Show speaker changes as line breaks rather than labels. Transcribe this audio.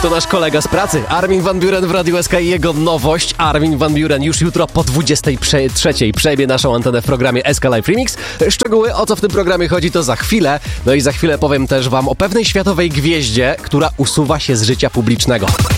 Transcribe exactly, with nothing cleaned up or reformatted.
To nasz kolega z pracy, Armin van Buuren w Radiu S K i jego nowość. Armin van Buuren już jutro po dwudziestej trzeciej przejmie naszą antenę w programie S K Live Remix. Szczegóły, o co w tym programie chodzi, to za chwilę. No i za chwilę powiem też wam o pewnej światowej gwieździe, która usuwa się z życia publicznego.